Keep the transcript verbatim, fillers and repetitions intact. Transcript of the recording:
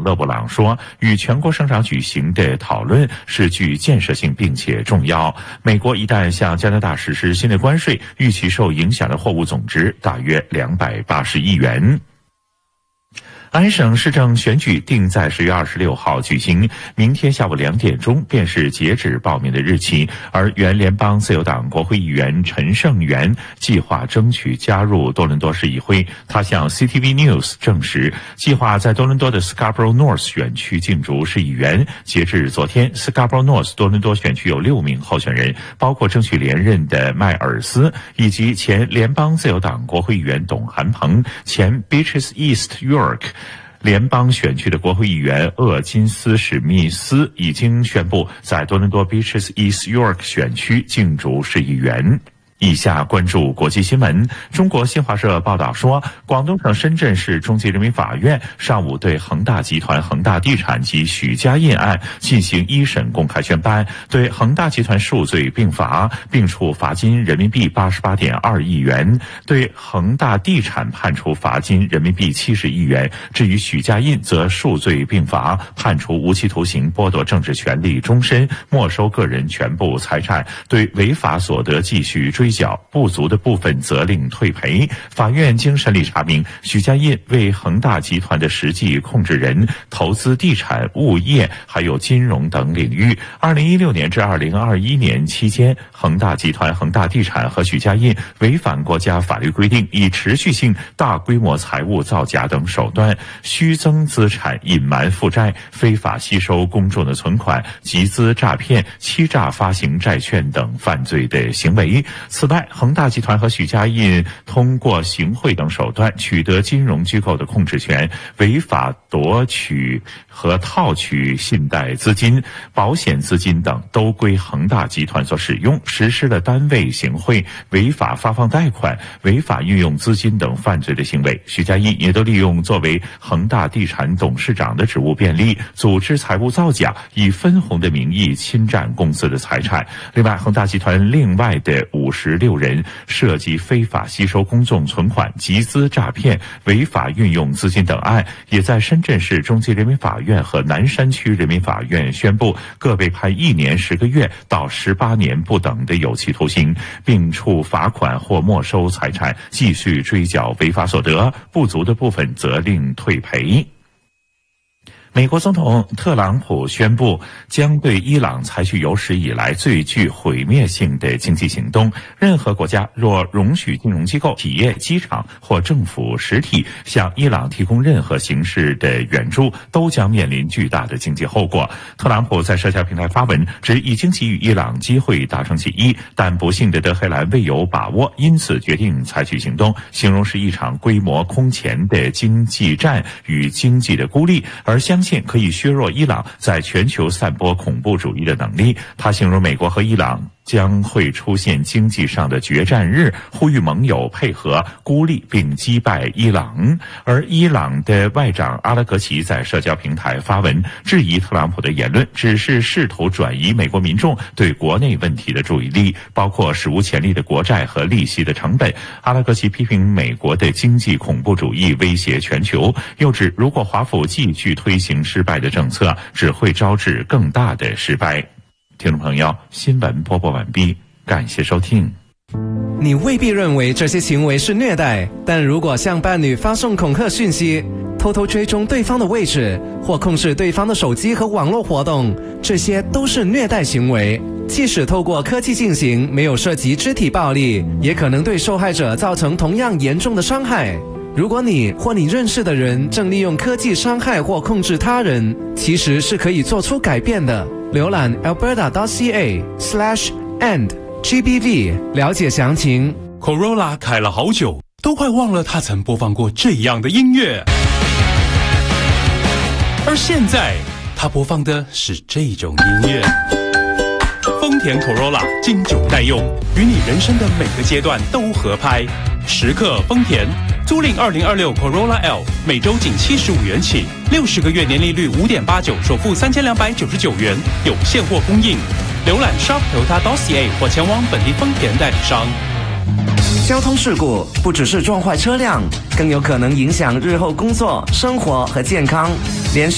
勒布朗说，与全国省长举行的讨论是具建设性并且重要。美国一旦向加拿大实施新的关税，预期受影响的货物总值大约两百八十亿元。安省市政选举定在十月二十六号举行，明天下午两点钟便是截止报名的日期。而原联邦自由党国会议员陈胜元计划争取加入多伦多市议会，他向 C T V News 证实，计划在多伦多的 Scarborough North 选区竞逐市议员。截至昨天 ，Scarborough North 多伦多选区有六名候选人，包括争取连任的迈尔斯，以及前联邦自由党国会议员董涵鹏，前 Beaches East York联邦选区的国会议员厄金斯史密斯已经宣布在多伦多 Beaches East York 选区竞逐市议员。以下关注国际新闻。中国新华社报道说，广东省深圳市中级人民法院上午对恒大集团、恒大地产及许家印案进行一审公开宣判，对恒大集团数罪并罚，并处罚金人民币八十八点二亿元，对恒大地产判处罚金人民币七十亿元。至于许家印则数罪并罚，判处无期徒刑，剥夺政治权利终身，没收个人全部财产，对违法所得继续追缴，不足的部分责令退赔。法院经审理查明，许家印为恒大集团的实际控制人，投资地产、物业还有金融等领域。二零一六年至二零二一年期间，恒大集团、恒大地产和许家印违反国家法律规定，以持续性大规模财务造假等手段，虚增资产、隐瞒负债、非法吸收公众的存款、集资诈骗、欺诈发行债券等犯罪的行为。此外，恒大集团和许家印通过行贿等手段取得金融机构的控制权，违法夺取和套取信贷资金、保险资金等都归恒大集团所使用，实施了单位行贿、违法发放贷款、违法运用资金等犯罪的行为。许家印也都利用作为恒大地产董事长的职务便利，组织财务造假，以分红的名义侵占公司的财产。另外，恒大集团另外的五十六人涉及非法吸收公众存款、集资诈骗、违法运用资金等案，也在深圳市中级人民法院和南山区人民法院宣布，各被判一年十个月到十八年不等的有期徒刑，并处罚款或没收财产，继续追缴违法所得，不足的部分责令退赔。美国总统特朗普宣布将对伊朗采取有史以来最具毁灭性的经济行动，任何国家若容许金融机构、企业、机场或政府实体向伊朗提供任何形式的援助，都将面临巨大的经济后果。特朗普在社交平台发文，指已经给予伊朗机会达成协议，但不幸的德黑兰未有把握，因此决定采取行动，形容是一场规模空前的经济战与经济的孤立，而相信可以削弱伊朗在全球散播恐怖主义的能力。他形容美国和伊朗将会出现经济上的决战日，呼吁盟友配合孤立并击败伊朗。而伊朗的外长阿拉格齐在社交平台发文，质疑特朗普的言论只是试图转移美国民众对国内问题的注意力，包括史无前例的国债和利息的成本。阿拉格齐批评美国的经济恐怖主义威胁全球，又指如果华府继续推行失败的政策，只会招致更大的失败。听众朋友，新闻播报完毕，感谢收听。 你未必认为这些行为是虐待，但如果向伴侣发送恐吓讯息，偷偷追踪对方的位置，或控制对方的手机和网络活动，这些都是虐待行为。即使透过科技进行，没有涉及肢体暴力，也可能对受害者造成同样严重的伤害。如果你或你认识的人正利用科技伤害或控制他人，其实是可以做出改变的。浏览 alberta dot c a slash end G B V 了解详情。 Corolla 开了好久，都快忘了他曾播放过这样的音乐，而现在他播放的是这种音乐。丰田 Corolla 经久耐用，与你人生的每个阶段都合拍。时刻丰田，租赁二零二六 Corolla L， 每周仅七十五元起，六十个月年利率五点八九，首付三千两百九十九元，有现货供应。浏览 shop toyota dot c a 或前往本地丰田代理商。 交通事故不只是撞坏车辆，更有可能影响日后工作、生活和健康。连